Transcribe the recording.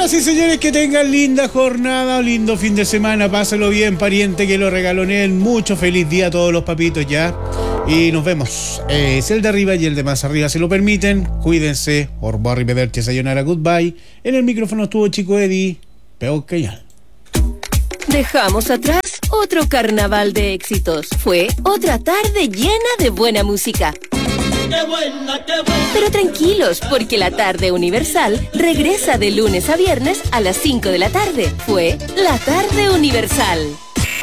Señoras y señores, que tengan linda jornada, lindo fin de semana, páselo bien, pariente que lo regaloneen, mucho feliz día a todos los papitos ya. Y nos vemos, si el de arriba y el de más arriba se lo permiten, cuídense, orbo arrivederci, sayonara, goodbye. En el micrófono estuvo Chico Eddie, Peo Cayal. Dejamos atrás otro carnaval de éxitos. Fue otra tarde llena de buena música. ¡Qué buena, qué buena! Pero tranquilos, porque la tarde universal regresa de lunes a viernes a las 5 de la tarde. Fue la tarde universal.